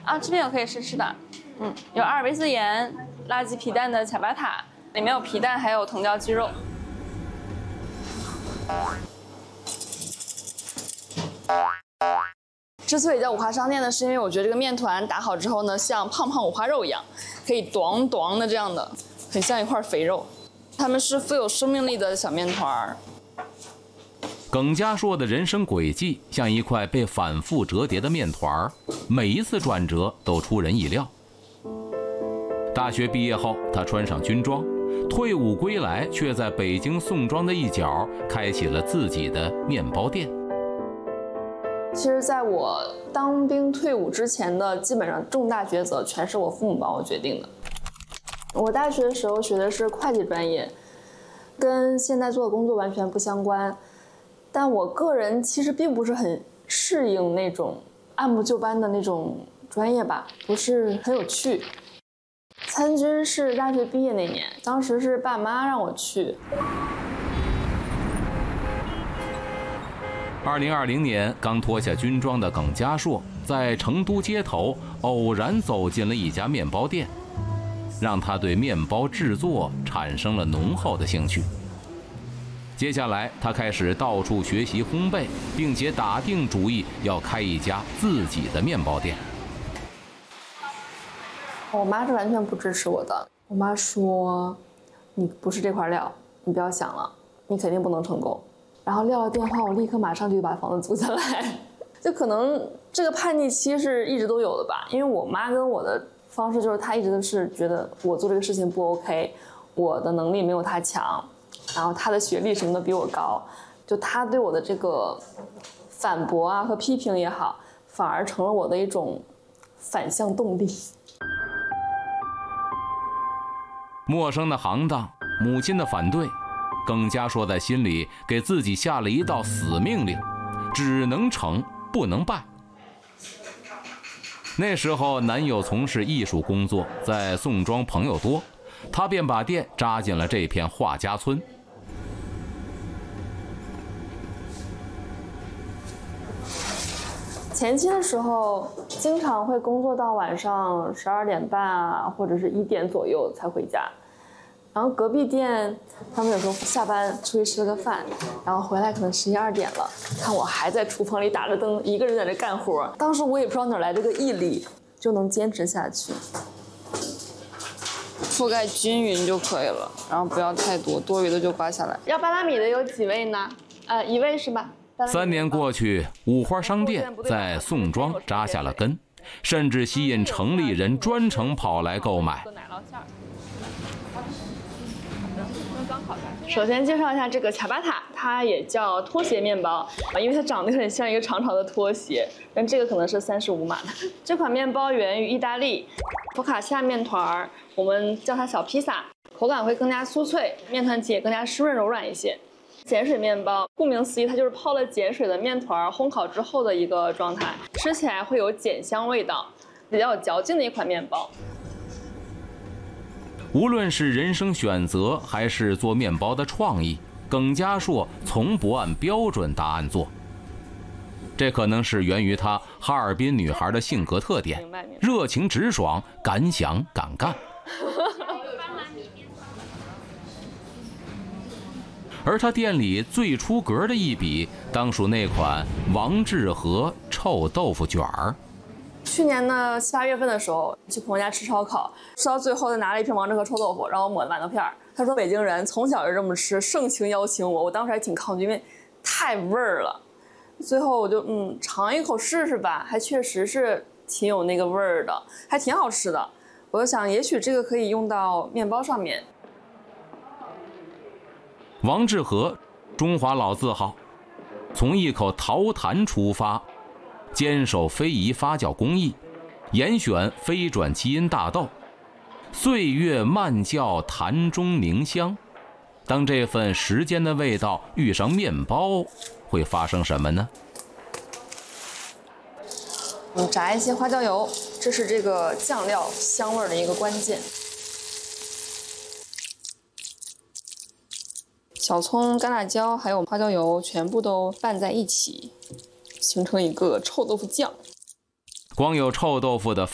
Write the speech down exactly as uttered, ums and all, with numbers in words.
啊，这边有可以试吃的，嗯，有阿尔卑斯盐、辣鸡皮蛋的恰巴塔，里面有皮蛋，还有藤椒鸡肉。之所以叫五花商店呢，是因为我觉得这个面团打好之后呢，像胖胖五花肉一样，可以咚咚的这样的，很像一块肥肉。它们是富有生命力的小面团。 耿家硕的人生轨迹像一块被反复折叠的面团，每一次转折都出人意料。大学毕业后，他穿上军装，退伍归来，却在北京宋庄的一角开启了自己的面包店。 其实在我当兵退伍之前的基本上重大抉择全是我父母帮我决定的。我大学的时候学的是会计专业，跟现在做的工作完全不相关，但我个人其实并不是很适应那种按部就班的那种专业吧，不是很有趣。参军是大学毕业那年，当时是爸妈让我去。 二零二零年，刚脱下军装的耿家硕在成都街头偶然走进了一家面包店，让他对面包制作产生了浓厚的兴趣。接下来，他开始到处学习烘焙，并且打定主意要开一家自己的面包店。 我妈是完全不支持我的。我妈说：“你不是这块料，你不要想了，你肯定不能成功。”然后撂了电话，我立刻马上就把房子租下来。就可能这个叛逆期是一直都有的吧，因为我妈跟我的方式就是，她一直都是觉得我做这个事情不 OK， 我的能力没有她强，然后她的学历什么的比我高，就她对我的这个反驳啊和批评也好，反而成了我的一种反向动力。 陌生的行当，母亲的反对，耿家硕在心里给自己下了一道死命令，只能成不能败。那时候男友从事艺术工作，在宋庄朋友多，他便把店扎进了这片画家村。 前期的时候经常会工作到晚上十二点半啊，或者是一点左右才回家。然后隔壁店他们有时候下班出去吃了个饭，然后回来可能十一二点了，看我还在厨房里打着灯，一个人在这干活。当时我也不知道哪来这个毅力，就能坚持下去。覆盖均匀就可以了，然后不要太多，多余的就刮下来。要巴拉米的有几位呢？呃，一位是吧？ 三年过去，五花商店在宋庄扎下了根，甚至吸引城里人专程跑来购买。 首先介绍一下这个恰巴塔，它也叫拖鞋面包啊，因为它长得很像一个长长的拖鞋，但这个可能是三十五码的。这款面包源于意大利，佛卡夏面团，我们叫它小披萨，口感会更加酥脆，面团体也更加湿润柔软一些。碱水面包，顾名思义，它就是泡了碱水的面团烘烤之后的一个状态，吃起来会有碱香味道，比较有嚼劲的一款面包。 无论是人生选择还是做面包的创意，耿家硕从不按标准答案做。这可能是源于他哈尔滨女孩的性格特点，热情直爽，敢想敢干。而他店里最出格的一笔，当属那款王致和臭豆腐卷儿。 去年的七八月份的时候，去朋友家吃烧烤，吃到最后他拿了一瓶王致和臭豆腐，然后抹了豌豆片儿。他说北京人从小就这么吃，盛情邀请我，我当时还挺抗拒，因为太味儿了。最后我就嗯尝一口试试吧，还确实是挺有那个味儿的，还挺好吃的。我就想，也许这个可以用到面包上面。 王致和，中华老字号，从一口陶坛出发，坚守非遗发酵工艺，严选非转基因大豆，岁月慢酵坛中凝香。当这份时间的味道遇上面包，会发生什么呢？ 我们炸一些花椒油，这是这个酱料香味的一个关键。小葱、干辣椒还有花椒油全部都拌在一起，形成一个臭豆腐酱。 光有臭豆腐的